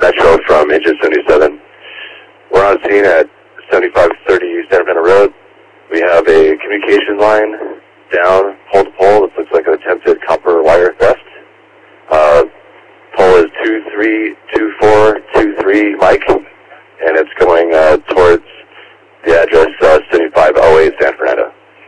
Metro from engine 77. We're on scene at 7530 Santa Bernardino Road. We have a communication line down pole to pole. This looks like an attempted copper wire theft. Pole is 232423 Mike.